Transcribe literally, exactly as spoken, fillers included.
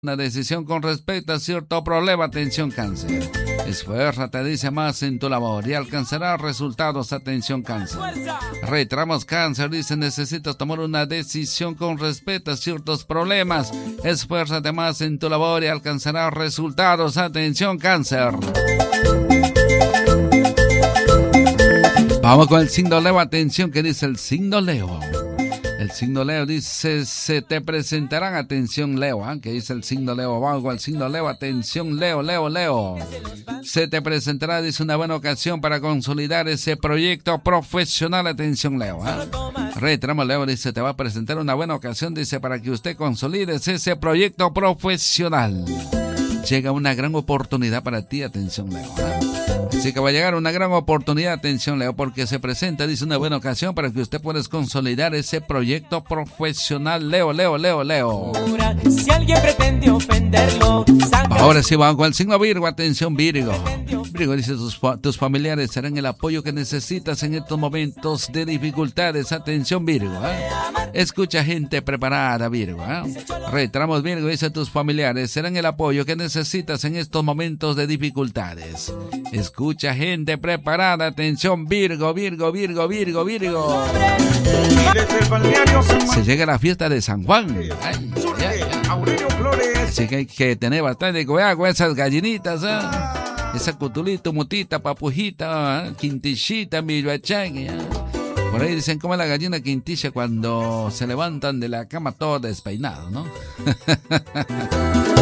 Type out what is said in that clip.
una decisión con respecto a cierto problema. Atención, Cáncer. Esfuérzate, dice, más en tu labor y alcanzarás resultados. Atención, Cáncer. Retramos, Cáncer, dice, necesitas tomar una decisión con respecto a ciertos problemas. Esfuérzate más en tu labor y alcanzarás resultados. Atención, Cáncer. Vamos con el signo Leo. Atención, ¿qué dice el signo Leo? El signo Leo dice, se te presentarán, atención Leo, ¿eh? ¿Qué dice el signo Leo? Vamos con el signo Leo, atención Leo, Leo, Leo. Se te presentará, dice, una buena ocasión para consolidar ese proyecto profesional, atención Leo, ¿eh? Retramo Leo, dice, te va a presentar una buena ocasión, dice, para que usted consolide ese proyecto profesional. Llega una gran oportunidad para ti, atención Leo, ¿eh? Así que va a llegar una gran oportunidad, atención Leo, porque se presenta, dice, una buena ocasión para que usted pueda consolidar ese proyecto profesional. Leo, Leo, Leo, Leo. Si alguien pretende ofenderlo, ahora sí vamos con el signo Virgo, atención Virgo. Virgo dice, tus, tus familiares serán el apoyo que necesitas en estos momentos de dificultades. Atención Virgo, ¿eh? Escucha, gente preparada, Virgo, ¿eh? Retramos Virgo, dice, tus familiares serán el apoyo que necesitas en estos momentos de dificultades. Escucha, gente preparada, atención Virgo, Virgo, Virgo, Virgo, Virgo. Se llega a la fiesta de San Juan. Ay, ay, ay. Así que hay que tener bastante cuidado con esas gallinitas, ¿eh? Esa cutulita, mutita, papujita, ¿eh? Quintillita, miluachán, ¿eh? Por ahí dicen como la gallina quintilla cuando se levantan de la cama todo despeinado, ¿no?